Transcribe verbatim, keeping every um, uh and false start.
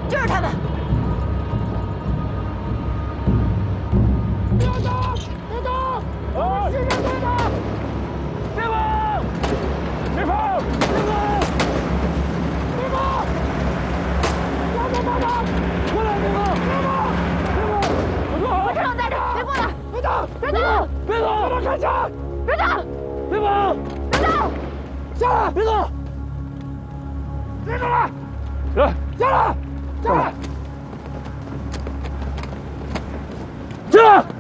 就是他们！ 别走！别走！啊！是人队的！别跑！别跑！别跑！别跑！快点，快点！过来，别跑！别跑！别跑！别跑！ 我这上带着，别过来！ 别走！ 别走！ 别走！给他开枪！ 别走！ 别跑！ 别走！ 下来！别走！别走了！来，下来！下来！下来！